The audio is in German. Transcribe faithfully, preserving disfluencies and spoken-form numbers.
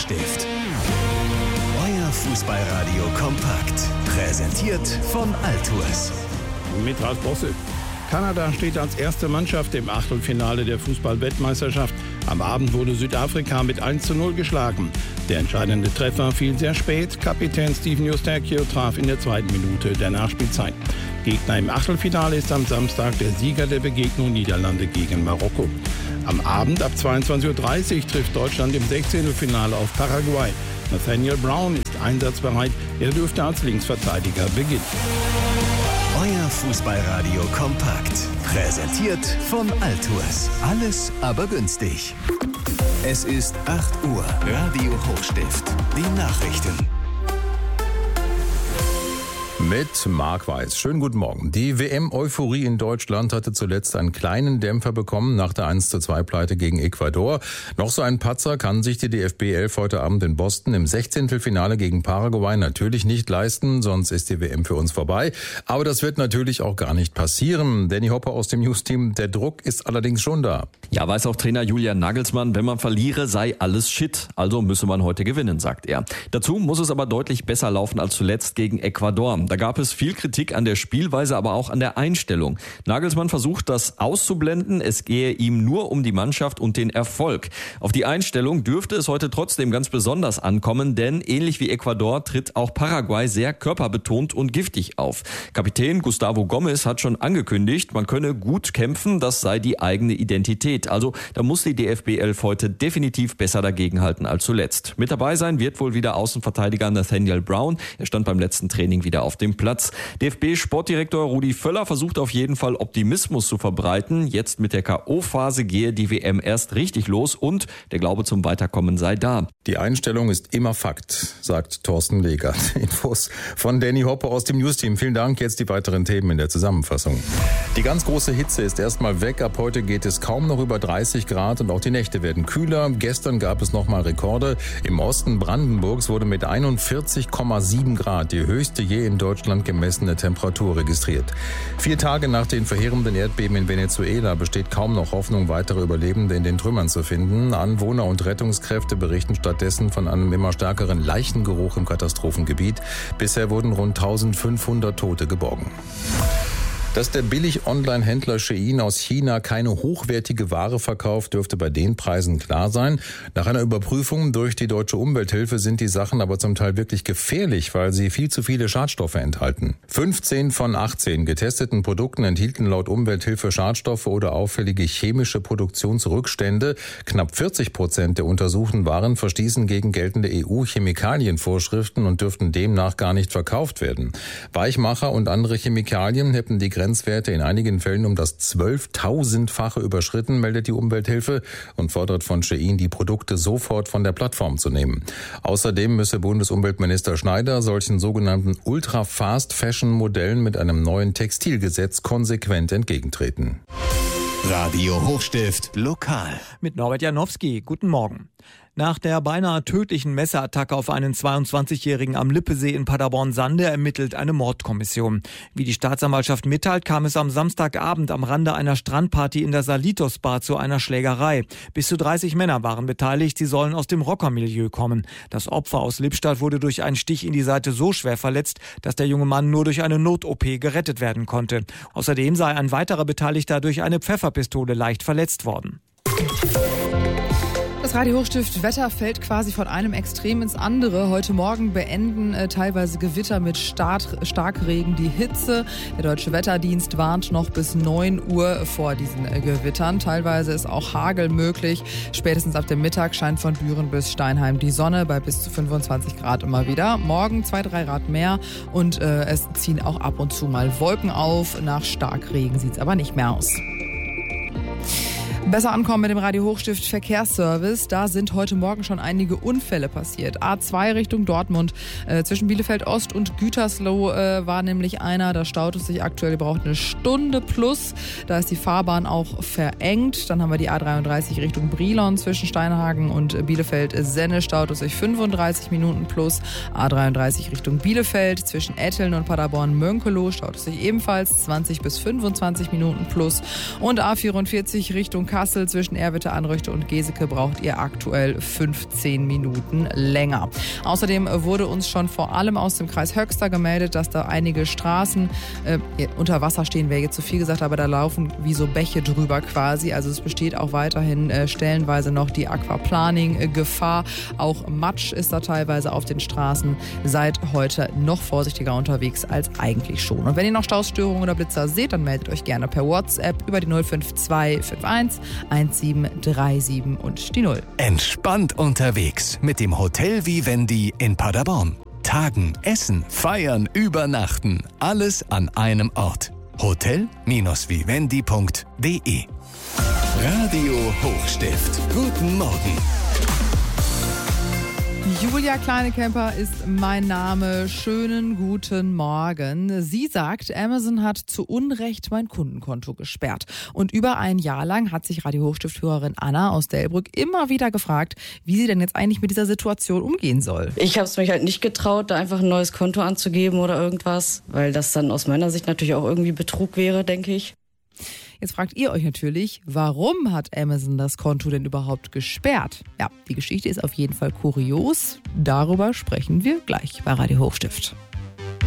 Hochstift. Euer Fußballradio kompakt. Präsentiert von Altours. Mit Ralf Bosse. Kanada steht als erste Mannschaft im Achtelfinale der Fußball-Weltmeisterschaft. Am Abend wurde Südafrika mit eins zu null geschlagen. Der entscheidende Treffer fiel sehr spät. Kapitän Steven Eustáquio traf in der zweiten Minute der Nachspielzeit. Gegner im Achtelfinale ist am Samstag der Sieger der Begegnung Niederlande gegen Marokko. Am Abend ab zweiundzwanzig Uhr dreißig trifft Deutschland im Sechzehntelfinale auf Paraguay. Nathaniel Brown ist einsatzbereit. Er dürfte als Linksverteidiger beginnen. Euer Fußballradio kompakt. Präsentiert von Altours. Alles aber günstig. Es ist acht Uhr. Radio Hochstift. Die Nachrichten. Mit Marc Weiß. Schönen guten Morgen. Die W M-Euphorie in Deutschland hatte zuletzt einen kleinen Dämpfer bekommen nach der eins zu zwei Pleite gegen Ecuador. Noch so ein Patzer kann sich die D F B elf heute Abend in Boston im Sechzehntelfinale gegen Paraguay natürlich nicht leisten, sonst ist die W M für uns vorbei. Aber das wird natürlich auch gar nicht passieren. Danny Hopper aus dem News-Team, der Druck ist allerdings schon da. Ja, weiß auch Trainer Julian Nagelsmann, wenn man verliere, sei alles Shit. Also müsse man heute gewinnen, sagt er. Dazu muss es aber deutlich besser laufen als zuletzt gegen Ecuador. Da gab es viel Kritik an der Spielweise, aber auch an der Einstellung. Nagelsmann versucht, das auszublenden. Es gehe ihm nur um die Mannschaft und den Erfolg. Auf die Einstellung dürfte es heute trotzdem ganz besonders ankommen, denn ähnlich wie Ecuador tritt auch Paraguay sehr körperbetont und giftig auf. Kapitän Gustavo Gomes hat schon angekündigt, man könne gut kämpfen, das sei die eigene Identität. Also da muss die D F B elf heute definitiv besser dagegenhalten als zuletzt. Mit dabei sein wird wohl wieder Außenverteidiger Nathaniel Brown. Er stand beim letzten Training wieder auf dem Platz. D F B-Sportdirektor Rudi Völler versucht auf jeden Fall Optimismus zu verbreiten. Jetzt mit der K O-Phase gehe die W M erst richtig los und der Glaube zum Weiterkommen sei da. Die Einstellung ist immer Fakt, sagt Thorsten Legert. Infos von Danny Hopper aus dem News-Team. Vielen Dank. Jetzt die weiteren Themen in der Zusammenfassung. Die ganz große Hitze ist erstmal weg. Ab heute geht es kaum noch über dreißig Grad und auch die Nächte werden kühler. Gestern gab es nochmal Rekorde. Im Osten Brandenburgs wurde mit einundvierzig Komma sieben Grad die höchste je in Deutschland gemessene Temperatur registriert. Vier Tage nach den verheerenden Erdbeben in Venezuela besteht kaum noch Hoffnung, weitere Überlebende in den Trümmern zu finden. Anwohner und Rettungskräfte berichten stattdessen von einem immer stärkeren Leichengeruch im Katastrophengebiet. Bisher wurden rund eintausendfünfhundert Tote geborgen. Dass der Billig-Online-Händler Shein aus China keine hochwertige Ware verkauft, dürfte bei den Preisen klar sein. Nach einer Überprüfung durch die Deutsche Umwelthilfe sind die Sachen aber zum Teil wirklich gefährlich, weil sie viel zu viele Schadstoffe enthalten. fünfzehn von achtzehn getesteten Produkten enthielten laut Umwelthilfe Schadstoffe oder auffällige chemische Produktionsrückstände. Knapp vierzig Prozent der untersuchten Waren verstießen gegen geltende E U-Chemikalienvorschriften und dürften demnach gar nicht verkauft werden. Weichmacher und andere Chemikalien hätten die Grenzwerte in einigen Fällen um das zwölftausendfache überschritten, meldet die Umwelthilfe und fordert von Shein, die Produkte sofort von der Plattform zu nehmen. Außerdem müsse Bundesumweltminister Schneider solchen sogenannten Ultra-Fast-Fashion-Modellen mit einem neuen Textilgesetz konsequent entgegentreten. Radio Hochstift lokal. Mit Norbert Janowski. Guten Morgen. Nach der beinahe tödlichen Messerattacke auf einen zweiundzwanzigjährigen am Lippesee in Paderborn-Sande ermittelt eine Mordkommission. Wie die Staatsanwaltschaft mitteilt, kam es am Samstagabend am Rande einer Strandparty in der Salitos Bar zu einer Schlägerei. Bis zu dreißig Männer waren beteiligt, sie sollen aus dem Rockermilieu kommen. Das Opfer aus Lippstadt wurde durch einen Stich in die Seite so schwer verletzt, dass der junge Mann nur durch eine Not-O P gerettet werden konnte. Außerdem sei ein weiterer Beteiligter durch eine Pfefferpistole leicht verletzt worden. Das Radio Hochstift Wetter fällt quasi von einem Extrem ins andere. Heute Morgen beenden äh, teilweise Gewitter mit Start, Starkregen die Hitze. Der Deutsche Wetterdienst warnt noch bis neun Uhr vor diesen äh, Gewittern. Teilweise ist auch Hagel möglich. Spätestens ab dem Mittag scheint von Büren bis Steinheim die Sonne bei bis zu fünfundzwanzig Grad immer wieder. Morgen zwei, drei Grad mehr und äh, es ziehen auch ab und zu mal Wolken auf. Nach Starkregen sieht es aber nicht mehr aus. Besser ankommen mit dem Radio Hochstift Verkehrsservice. Da sind heute Morgen schon einige Unfälle passiert. A zwei Richtung Dortmund. Äh, zwischen Bielefeld Ost und Gütersloh äh, war nämlich einer. Da staut es sich aktuell, braucht eine Stunde plus. Da ist die Fahrbahn auch verengt. Dann haben wir die A dreiunddreißig Richtung Brilon zwischen Steinhagen und Bielefeld-Senne. Staut es sich fünfunddreißig Minuten plus. A dreiunddreißig Richtung Bielefeld zwischen Etteln und Paderborn-Mönkelow staut es sich ebenfalls zwanzig bis fünfundzwanzig Minuten plus. Und A vierundvierzig Richtung Kassel zwischen Erwitte, Anrüchte und Geseke braucht ihr aktuell fünfzehn Minuten länger. Außerdem wurde uns schon vor allem aus dem Kreis Höxter gemeldet, dass da einige Straßen äh, unter Wasser stehen, wäre jetzt zu viel gesagt, aber da laufen wie so Bäche drüber quasi. Also es besteht auch weiterhin äh, stellenweise noch die Aquaplaning-Gefahr. Auch Matsch ist da teilweise auf den Straßen. Seid heute noch vorsichtiger unterwegs als eigentlich schon. Und wenn ihr noch Stausstörungen oder Blitzer seht, dann meldet euch gerne per WhatsApp über die null fünf zwei fünf eins eins sieben drei sieben und die null. Entspannt unterwegs mit dem Hotel Vivendi in Paderborn. Tagen, essen, feiern, übernachten. Alles an einem Ort. hotel Vivendi punkt de. Radio Hochstift. Guten Morgen. Julia Kleinekemper ist mein Name. Schönen guten Morgen. Sie sagt, Amazon hat zu Unrecht mein Kundenkonto gesperrt. Und über ein Jahr lang hat sich Radio Hochstift-Hörerin Anna aus Delbrück immer wieder gefragt, wie sie denn jetzt eigentlich mit dieser Situation umgehen soll. Ich habe es mich halt nicht getraut, da einfach ein neues Konto anzugeben oder irgendwas, weil das dann aus meiner Sicht natürlich auch irgendwie Betrug wäre, denke ich. Jetzt fragt ihr euch natürlich, warum hat Amazon das Konto denn überhaupt gesperrt? Ja, die Geschichte ist auf jeden Fall kurios. Darüber sprechen wir gleich bei Radio Hochstift.